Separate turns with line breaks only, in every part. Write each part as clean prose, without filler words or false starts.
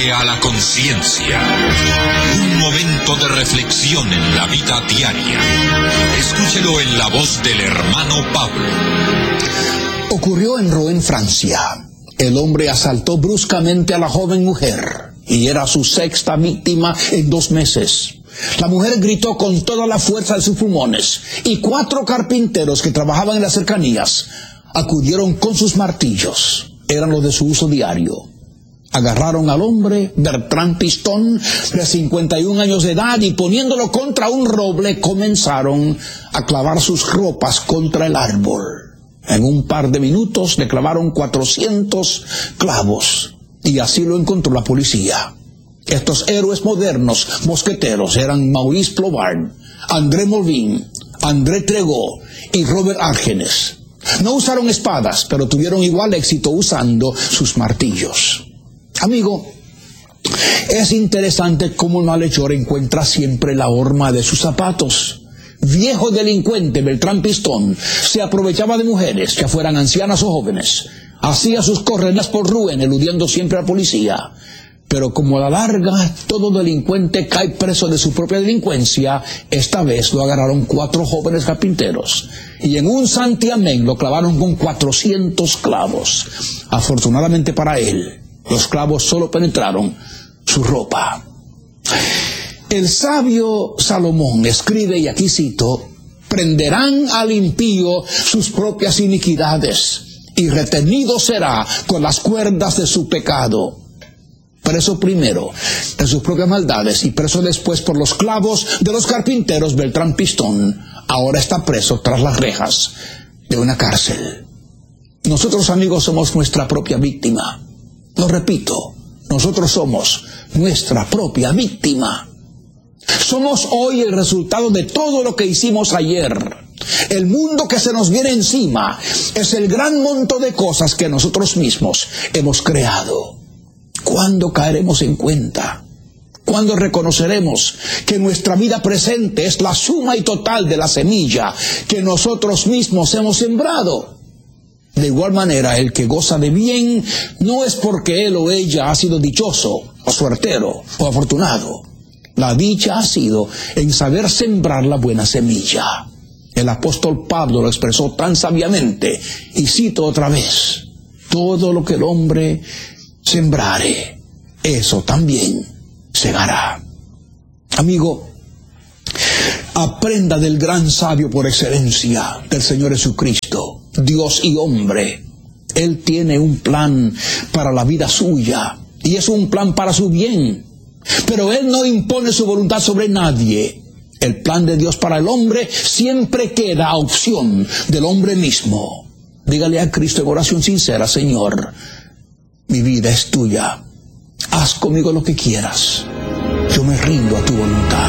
Viaje a la conciencia. Un momento de reflexión en la vida diaria. Escúchelo en la voz del hermano Pablo.
Ocurrió en Rouen, Francia. El hombre asaltó bruscamente a la joven mujer y era su sexta víctima en 2 meses. La mujer gritó con toda la fuerza de sus pulmones y 4 carpinteros que trabajaban en las cercanías acudieron con sus martillos. Eran los de su uso diario. Agarraron al hombre, Bertrand Piston, de 51 años de edad, y poniéndolo contra un roble, comenzaron a clavar sus ropas contra el árbol. En un par de minutos le clavaron 400 clavos, y así lo encontró la policía. Estos héroes modernos mosqueteros eran Maurice Plovard, André Molvin, André Tregot y Robert Argenes. No usaron espadas, pero tuvieron igual éxito usando sus martillos. Amigo, es interesante cómo el malhechor encuentra siempre la horma de sus zapatos. Viejo delincuente Bertrand Piston se aprovechaba de mujeres, ya fueran ancianas o jóvenes. Hacía sus corredas por Rouen, eludiendo siempre a la policía. Pero como a la larga todo delincuente cae preso de su propia delincuencia, esta vez lo agarraron 4 jóvenes carpinteros y en un santiamén lo clavaron con 400 clavos. Afortunadamente para él, los clavos solo penetraron su ropa. El sabio Salomón escribe, y aquí cito: prenderán al impío sus propias iniquidades y retenido será con las cuerdas de su pecado. Preso primero de sus propias maldades y preso después por los clavos de los carpinteros, Bertrand Piston ahora está preso tras las rejas de una cárcel. Nosotros, amigos, somos nuestra propia víctima. Lo repito, nosotros somos nuestra propia víctima. Somos hoy el resultado de todo lo que hicimos ayer. El mundo que se nos viene encima es el gran monto de cosas que nosotros mismos hemos creado. ¿Cuándo caeremos en cuenta? ¿Cuándo reconoceremos que nuestra vida presente es la suma y total de la semilla que nosotros mismos hemos sembrado? De igual manera, el que goza de bien no es porque él o ella ha sido dichoso, o suertero, o afortunado. La dicha ha sido en saber sembrar la buena semilla. El apóstol Pablo lo expresó tan sabiamente, y cito otra vez: todo lo que el hombre sembrare, eso también segará. Amigo, aprenda del gran sabio por excelencia, del Señor Jesucristo, Dios y hombre. Él tiene un plan para la vida suya, y es un plan para su bien. Pero Él no impone su voluntad sobre nadie. El plan de Dios para el hombre siempre queda a opción del hombre mismo. Dígale a Cristo en oración sincera: Señor, mi vida es tuya. Haz conmigo lo que quieras. Yo me rindo a tu voluntad.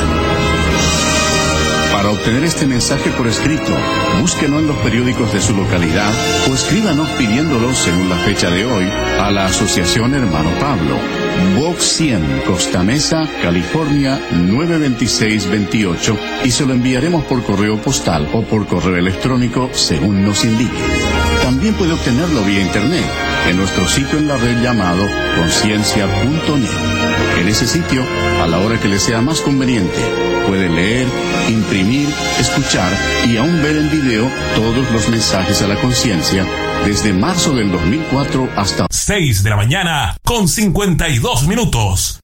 Para obtener este mensaje por escrito, búsquelo en los periódicos de su localidad o escríbanos pidiéndolo según la fecha de hoy a la Asociación Hermano Pablo, Box 100, Costa Mesa, California 92628, y se lo enviaremos por correo postal o por correo electrónico según nos indique. También puede obtenerlo vía internet en nuestro sitio en la red llamado conciencia.net. En ese sitio, a la hora que le sea más conveniente, puede leer, imprimir, escuchar y aún ver en video todos los mensajes a la conciencia desde marzo del 2004 hasta
6 de la mañana con 52 minutos.